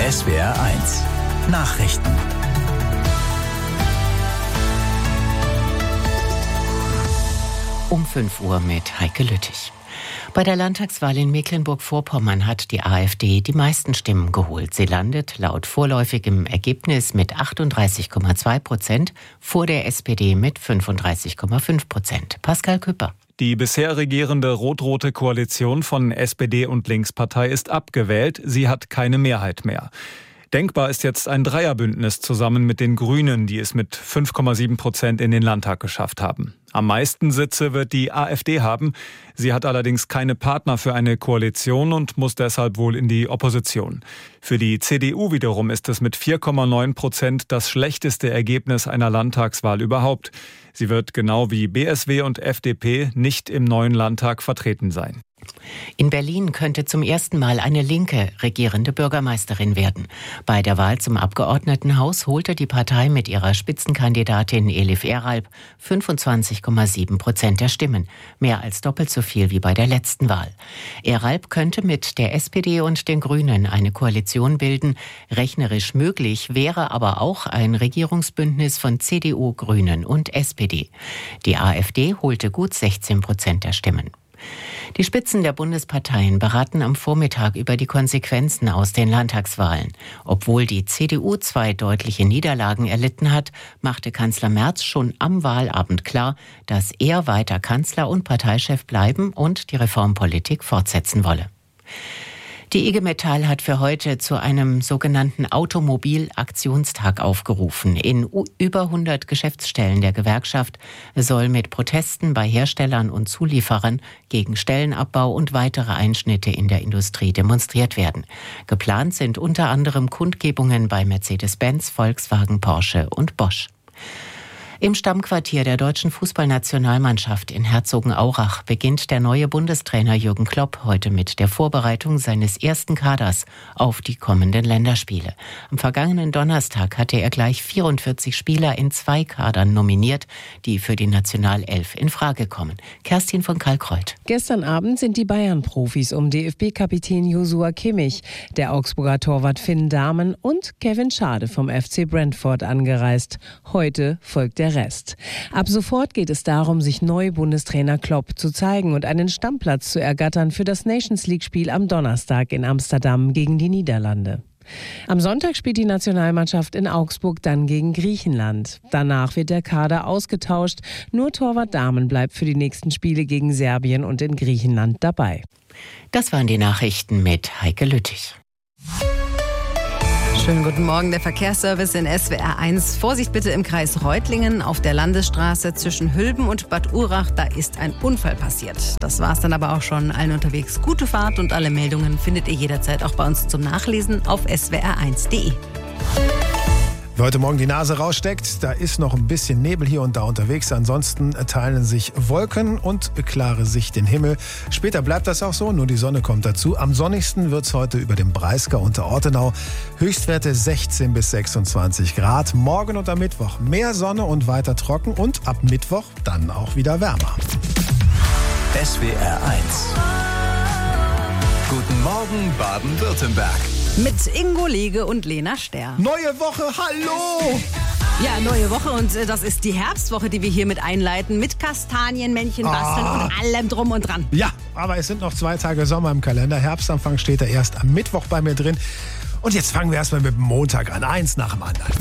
SWR1 Nachrichten. Um 5 Uhr mit Heike Lüttich. Bei der Landtagswahl in Mecklenburg-Vorpommern hat die AfD die meisten Stimmen geholt. Sie landet laut vorläufigem Ergebnis mit 38,2% vor der SPD mit 35,5%. Pascal Küpper. Die bisher regierende rot-rote Koalition von SPD und Linkspartei ist abgewählt. Sie hat keine Mehrheit mehr. Denkbar ist jetzt ein Dreierbündnis zusammen mit den Grünen, die es mit 5,7% in den Landtag geschafft haben. Am meisten Sitze wird die AfD haben. Sie hat allerdings keine Partner für eine Koalition und muss deshalb wohl in die Opposition. Für die CDU wiederum ist es mit 4,9% das schlechteste Ergebnis einer Landtagswahl überhaupt. Sie wird genau wie BSW und FDP nicht im neuen Landtag vertreten sein. In Berlin könnte zum ersten Mal eine Linke regierende Bürgermeisterin werden. Bei der Wahl zum Abgeordnetenhaus holte die Partei mit ihrer Spitzenkandidatin Elif Eralp 25,7% der Stimmen. Mehr als doppelt so viel wie bei der letzten Wahl. Eralp könnte mit der SPD und den Grünen eine Koalition bilden. Rechnerisch möglich wäre aber auch ein Regierungsbündnis von CDU, Grünen und SPD. Die AfD holte gut 16% der Stimmen. Die Spitzen der Bundesparteien beraten am Vormittag über die Konsequenzen aus den Landtagswahlen. Obwohl die CDU 2 deutliche Niederlagen erlitten hat, machte Kanzler Merz schon am Wahlabend klar, dass er weiter Kanzler und Parteichef bleiben und die Reformpolitik fortsetzen wolle. Die IG Metall hat für heute zu einem sogenannten Automobil-Aktionstag aufgerufen. In über 100 Geschäftsstellen der Gewerkschaft soll mit Protesten bei Herstellern und Zulieferern gegen Stellenabbau und weitere Einschnitte in der Industrie demonstriert werden. Geplant sind unter anderem Kundgebungen bei Mercedes-Benz, Volkswagen, Porsche und Bosch. Im Stammquartier der deutschen Fußballnationalmannschaft in Herzogenaurach beginnt der neue Bundestrainer Jürgen Klopp heute mit der Vorbereitung seines ersten Kaders auf die kommenden Länderspiele. Am vergangenen Donnerstag hatte er gleich 44 Spieler in 2 Kadern nominiert, die für die Nationalelf in Frage kommen. Kerstin von Kalkreuth. Gestern Abend sind die Bayern-Profis um DFB-Kapitän Joshua Kimmich, der Augsburger Torwart Finn Dahmen und Kevin Schade vom FC Brentford angereist. Heute folgt der Rest. Ab sofort geht es darum, sich neu Bundestrainer Klopp zu zeigen und einen Stammplatz zu ergattern für das Nations-League-Spiel am Donnerstag in Amsterdam gegen die Niederlande. Am Sonntag spielt die Nationalmannschaft in Augsburg dann gegen Griechenland. Danach wird der Kader ausgetauscht. Nur Torwart Dahmen bleibt für die nächsten Spiele gegen Serbien und in Griechenland dabei. Das waren die Nachrichten mit Heike Lüttich. Schönen guten Morgen, der Verkehrsservice in SWR1. Vorsicht bitte im Kreis Reutlingen auf der Landesstraße zwischen Hülben und Bad Urach. Da ist ein Unfall passiert. Das war's dann aber auch schon. Allen unterwegs gute Fahrt und alle Meldungen findet ihr jederzeit auch bei uns zum Nachlesen auf swr1.de. Wer heute Morgen die Nase raussteckt, da ist noch ein bisschen Nebel hier und da unterwegs. Ansonsten teilen sich Wolken und klare Sicht den Himmel. Später bleibt das auch so, nur die Sonne kommt dazu. Am sonnigsten wird es heute über dem Breisgau unter Ortenau. Höchstwerte 16 bis 26 Grad. Morgen und am Mittwoch mehr Sonne und weiter trocken und ab Mittwoch dann auch wieder wärmer. SWR1 Guten Morgen Baden-Württemberg. Mit Ingo Lege und Lena Sterr. Neue Woche, hallo! Ja, neue Woche und das ist die Herbstwoche, die wir hier mit einleiten. Mit Kastanienmännchen basteln und allem drum und dran. Ja, aber es sind noch 2 Tage Sommer im Kalender. Herbstanfang steht da erst am Mittwoch bei mir drin. Und jetzt fangen wir erstmal mit dem Montag an. Eins nach dem anderen.